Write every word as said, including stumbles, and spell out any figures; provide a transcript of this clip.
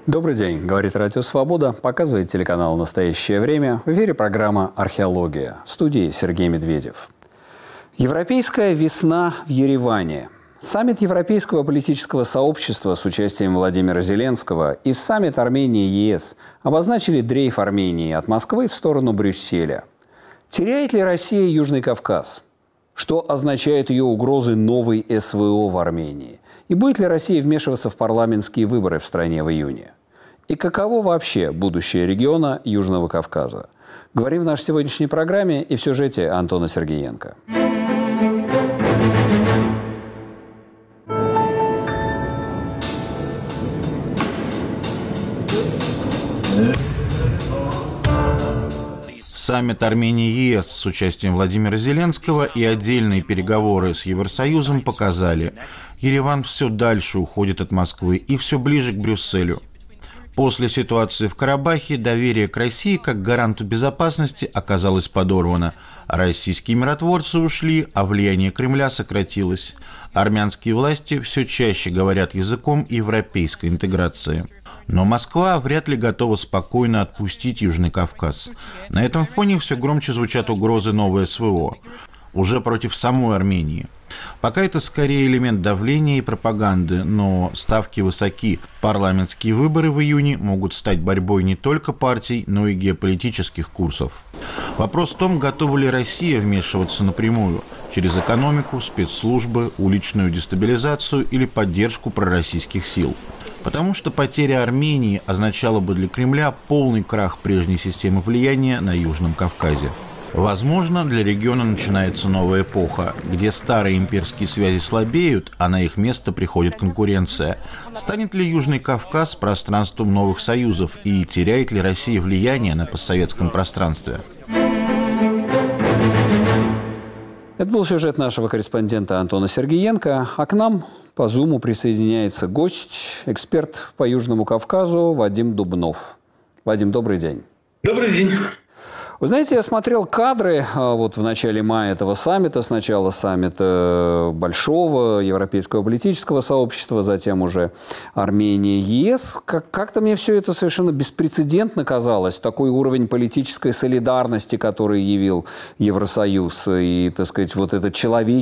Добрый день, говорит Радио Свобода, показывает телеканал «Настоящее время». В эфире программа «Археология». В студии Сергей Медведев. Европейская весна в Ереване. Саммит Европейского политического сообщества с участием Владимира Зеленского и саммит Армении и ЕС обозначили дрейф Армении от Москвы в сторону Брюсселя. Теряет ли Россия Южный Кавказ? Что означают ее угрозы новой СВО в Армении? И будет ли Россия вмешиваться в парламентские выборы в стране в июне? И каково вообще будущее региона Южного Кавказа? Говорим в нашей сегодняшней программе и в сюжете Антона Сергеенко. Саммит Армении и ЕС с участием Владимира Зеленского и отдельные переговоры с Евросоюзом показали, Ереван все дальше уходит от Москвы и все ближе к Брюсселю. После ситуации в Карабахе доверие к России как гаранту безопасности оказалось подорвано. Российские миротворцы ушли, а влияние Кремля сократилось. Армянские власти все чаще говорят языком европейской интеграции. Но Москва вряд ли готова спокойно отпустить Южный Кавказ. На этом фоне все громче звучат угрозы новой СВО. Уже против самой Армении. Пока это скорее элемент давления и пропаганды, но ставки высоки. Парламентские выборы в июне могут стать борьбой не только партий, но и геополитических курсов. Вопрос в том, готова ли Россия вмешиваться напрямую, через экономику, спецслужбы, уличную дестабилизацию или поддержку пророссийских сил. Потому что потеря Армении означала бы для Кремля полный крах прежней системы влияния на Южном Кавказе. Возможно, для региона начинается новая эпоха, где старые имперские связи слабеют, а на их место приходит конкуренция. Станет ли Южный Кавказ пространством новых союзов и теряет ли Россия влияние на постсоветском пространстве? Это был сюжет нашего корреспондента Антона Сергеенко, а к нам по Зуму присоединяется гость, эксперт по Южному Кавказу Вадим Дубнов. Вадим, добрый день. Добрый день. Вы знаете, я смотрел кадры вот в начале мая этого саммита. Сначала саммита Большого Европейского политического сообщества, затем уже Армения и ЕС. Как- как-то мне все это совершенно беспрецедентно казалось. Такой уровень политической солидарности, который явил Евросоюз. И, так сказать, вот этот человеческий